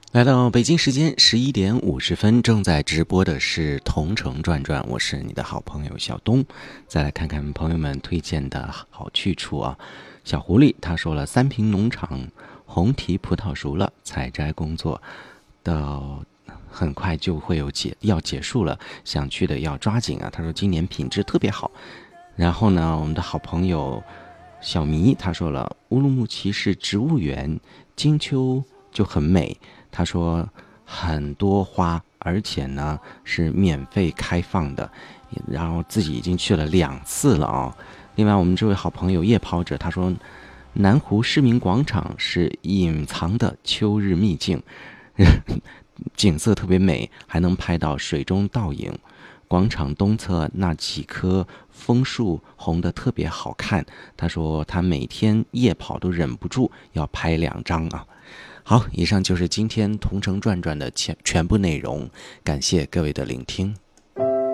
来到北京时间11点50分，正在直播的是同城转转，我是你的好朋友小东。再来看看朋友们推荐的好去处啊。小狐狸他说了，三平农场红提葡萄熟了，采摘工作到很快就会要结束了，想去的要抓紧啊。他说今年品质特别好。然后呢，我们的好朋友小迷他说了，乌鲁木齐市植物园金秋就很美。他说很多花，而且呢是免费开放的，然后自己已经去了2次了啊。另外我们这位好朋友夜跑者他说，南湖市民广场是隐藏的秋日秘境，景色特别美，还能拍到水中倒影。广场东侧那几棵枫树红得特别好看，他说他每天夜跑都忍不住要拍2张啊。好，以上就是今天同城转转的全部内容，感谢各位的聆听。